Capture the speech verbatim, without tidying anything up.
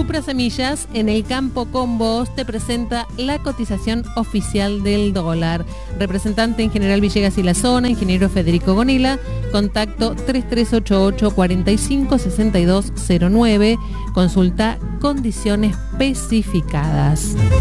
Supra Semillas, en el campo con vos, te presenta la cotización oficial del dólar. Representante en General Villegas y la zona, ingeniero Federico Gonila, contacto tres tres ocho ocho, cuatro cinco, seis dos cero nueve, consulta condiciones especificadas.